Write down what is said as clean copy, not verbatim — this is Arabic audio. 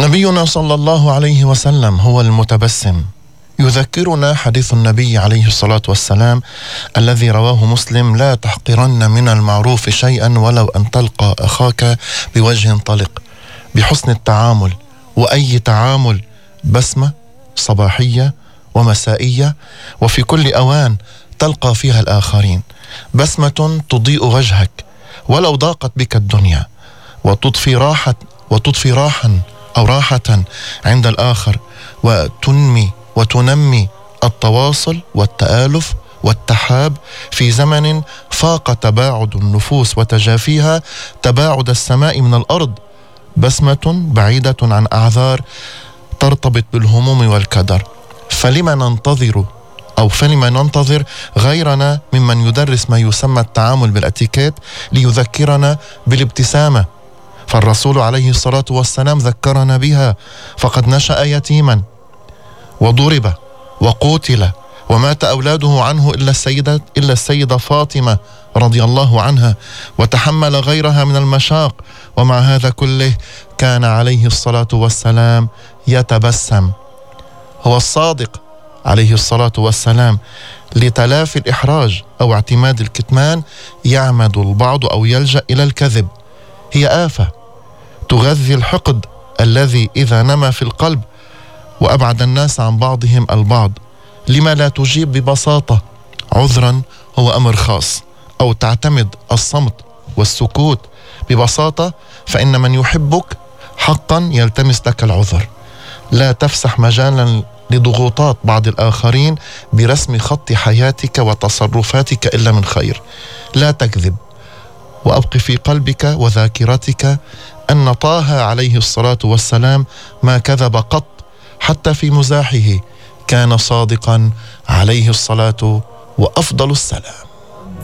نبينا صلى الله عليه وسلم هو المتبسم. يذكرنا حديث النبي عليه الصلاة والسلام الذي رواه مسلم: لا تحقرن من المعروف شيئا ولو أن تلقى أخاك بوجه طلق. بحسن التعامل، وأي تعامل، بسمة صباحية ومسائية وفي كل أوان تلقى فيها الآخرين. بسمة تضيء وجهك ولو ضاقت بك الدنيا، وتضفي راحة عند الآخر، وتنمي التواصل والتآلف والتحاب في زمن فاق تباعد النفوس وتجافيها تباعد السماء من الأرض. بسمة بعيدة عن أعذار ترتبط بالهموم والكدر. فلما ننتظر غيرنا ممن يدرس ما يسمى التعامل بالاتيكيت ليذكرنا بالابتسامة؟ فالرسول عليه الصلاة والسلام ذكرنا بها، فقد نشأ يتيما وضرب وقتل ومات أولاده عنه إلا السيدة فاطمة رضي الله عنها، وتحمل غيرها من المشاق، ومع هذا كله كان عليه الصلاة والسلام يتبسم. هو الصادق عليه الصلاة والسلام. لتلافي الإحراج أو اعتماد الكتمان يعمد البعض أو يلجأ إلى الكذب. هي آفة تغذي الحقد الذي إذا نما في القلب وأبعد الناس عن بعضهم البعض. لما لا تجيب ببساطة عذرا هو أمر خاص، أو تعتمد الصمت والسكوت ببساطة، فإن من يحبك حقا يلتمس لك العذر. لا تفسح مجالا لضغوطات بعض الآخرين برسم خط حياتك وتصرفاتك إلا من خير. لا تكذب، وأبق في قلبك وذاكرتك أن طه عليه الصلاة والسلام ما كذب قط، حتى في مزاحه كان صادقا عليه الصلاة وأفضل السلام.